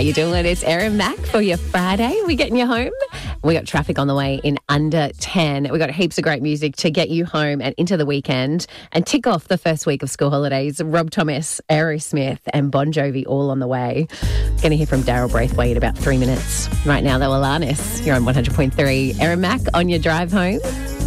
you doing? It's Erin Mac for your Friday. We getting you home? We got traffic on the way in under 10. We got heaps of great music to get you home and into the weekend and tick off the first week of school holidays. Rob Thomas, Aerosmith and Bon Jovi all on the way. Going to hear from Daryl Braithwaite in about 3 minutes. Right now, though, Alanis. You're on 100.3. Erin Mac on your drive home.